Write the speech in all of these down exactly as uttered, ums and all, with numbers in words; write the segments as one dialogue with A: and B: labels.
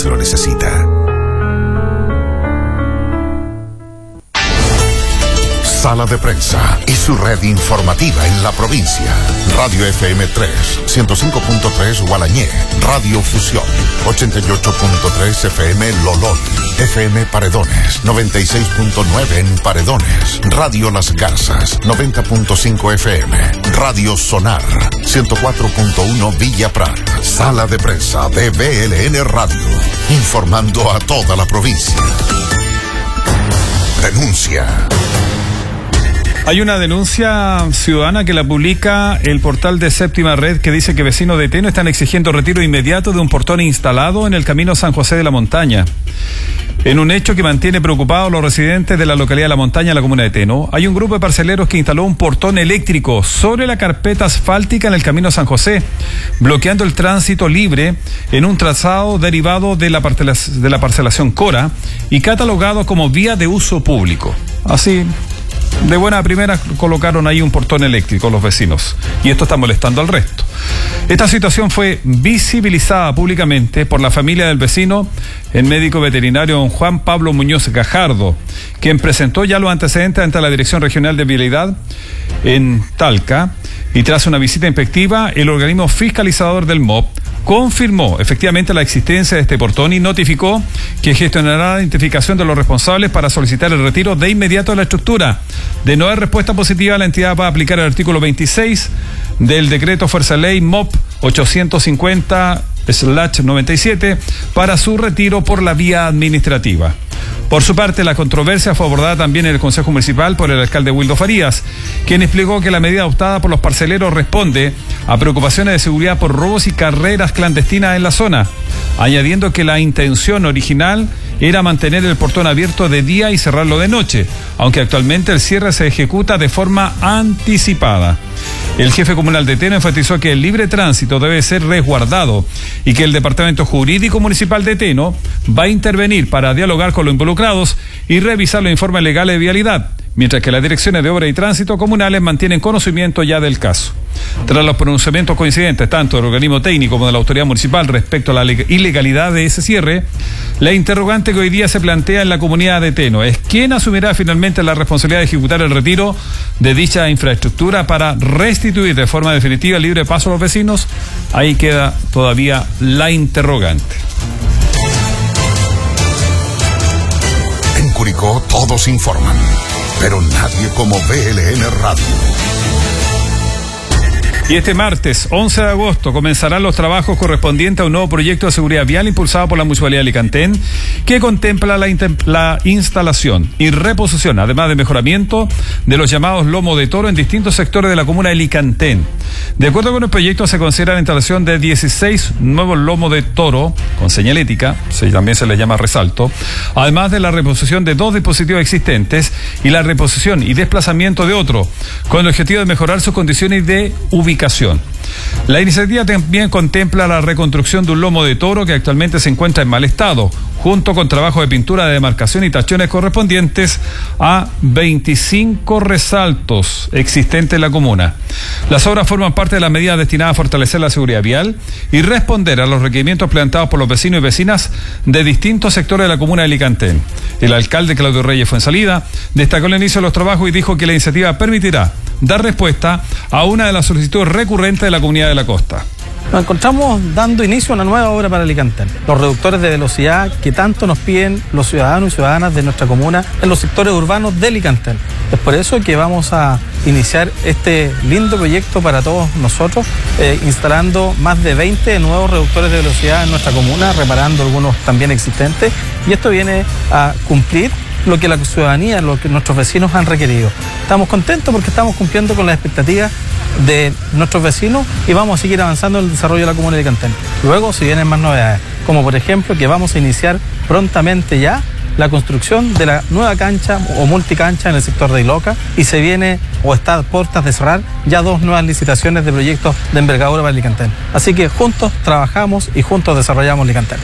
A: lo necesita. Sala de Prensa y su red informativa en la provincia. Radio F M tres, ciento cinco punto tres Gualañé. Radio Fusión, ochenta y ocho punto tres F M Lolón. F M Paredones, noventa y seis punto nueve en Paredones. Radio Las Garzas, noventa punto cinco F M. Radio Sonar, ciento cuatro punto uno Villa Prat. Sala de Prensa de B L N Radio, informando a toda la provincia. Denuncia.
B: Hay una denuncia ciudadana que la publica el portal de Séptima Red, que dice que vecinos de Teno están exigiendo retiro inmediato de un portón instalado en el camino San José de la Montaña. En un hecho que mantiene preocupados a los residentes de la localidad de La Montaña, en la comuna de Teno, hay un grupo de parceleros que instaló un portón eléctrico sobre la carpeta asfáltica en el camino San José, bloqueando el tránsito libre en un trazado derivado de la, parcela- de la parcelación Cora y catalogado como vía de uso público. Así, de buena primera colocaron ahí un portón eléctrico los vecinos, y esto está molestando al resto. Esta situación fue visibilizada públicamente por la familia del vecino, el médico veterinario don Juan Pablo Muñoz Gajardo, quien presentó ya los antecedentes ante la Dirección Regional de Vialidad en Talca, y tras una visita inspectiva, el organismo fiscalizador del M O P confirmó efectivamente la existencia de este portón y notificó que gestionará la identificación de los responsables para solicitar el retiro de inmediato de la estructura. De no haber respuesta positiva, la entidad va a aplicar el artículo veintiséis del decreto Fuerza Ley M O P ochocientos cincuenta slash noventa y siete para su retiro por la vía administrativa. Por su parte, la controversia fue abordada también en el Consejo Municipal por el alcalde Wildo Farías, quien explicó que la medida adoptada por los parceleros responde a preocupaciones de seguridad por robos y carreras clandestinas en la zona, añadiendo que la intención original era mantener el portón abierto de día y cerrarlo de noche, aunque actualmente el cierre se ejecuta de forma anticipada. El jefe comunal de Teno enfatizó que el libre tránsito debe ser resguardado y que el Departamento Jurídico Municipal de Teno va a intervenir para dialogar con los involucrados y revisar los informes legales de vialidad, mientras que las direcciones de obra y tránsito comunales mantienen conocimiento ya del caso. Tras los pronunciamientos coincidentes tanto del organismo técnico como de la autoridad municipal respecto a la ilegalidad de ese cierre, la interrogante que hoy día se plantea en la comunidad de Teno es quién asumirá finalmente la responsabilidad de ejecutar el retiro de dicha infraestructura para restituir de forma definitiva el libre paso a los vecinos. Ahí queda todavía la interrogante.
A: En Curicó todos informan, pero nadie como B L N Radio.
B: Y este martes, once de agosto, comenzarán los trabajos correspondientes a un nuevo proyecto de seguridad vial impulsado por la Municipalidad de Alicantén, que contempla la, la instalación y reposición, además de mejoramiento, de los llamados lomos de toro en distintos sectores de la comuna de Alicantén. De acuerdo con el proyecto, se considera la instalación de dieciséis nuevos lomos de toro, con señalética, también se les llama resalto, además de la reposición de dos dispositivos existentes y la reposición y desplazamiento de otro, con el objetivo de mejorar sus condiciones de ubicación. La iniciativa también contempla la reconstrucción de un lomo de toro que actualmente se encuentra en mal estado, junto con trabajo de pintura de demarcación y tachones correspondientes a veinticinco resaltos existentes en la comuna. Las obras forman parte de las medidas destinadas a fortalecer la seguridad vial y responder a los requerimientos planteados por los vecinos y vecinas de distintos sectores de la comuna de Alicantén. El alcalde Claudio Reyes Fuensalida destacó el inicio de los trabajos y dijo que la iniciativa permitirá dar respuesta a una de las solicitudes recurrentes de la comunidad de la costa.
C: Nos encontramos dando inicio a una nueva obra para Alicantén, los reductores de velocidad que tanto nos piden los ciudadanos y ciudadanas de nuestra comuna en los sectores urbanos de Alicantén. Es por eso que vamos a iniciar este lindo proyecto para todos nosotros, eh, instalando más de veinte nuevos reductores de velocidad en nuestra comuna, reparando algunos también existentes, y esto viene a cumplir lo que la ciudadanía, lo que nuestros vecinos han requerido. Estamos contentos porque estamos cumpliendo con las expectativas de nuestros vecinos y vamos a seguir avanzando en el desarrollo de la comuna de Alicantén. Luego se vienen más novedades, como por ejemplo que vamos a iniciar prontamente ya la construcción de la nueva cancha o multicancha en el sector de Iloca, y se viene o está a puertas de cerrar ya dos nuevas licitaciones de proyectos de envergadura para Alicantén. Así que juntos trabajamos y juntos desarrollamos Alicantén.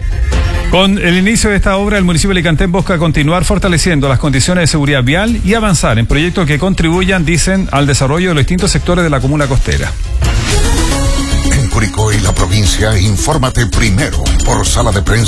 B: Con el inicio de esta obra, el municipio de Alicantén busca continuar fortaleciendo las condiciones de seguridad vial y avanzar en proyectos que contribuyan, dicen, al desarrollo de los distintos sectores de la comuna costera.
A: En Curicó y la provincia, infórmate primero por Sala de Prensa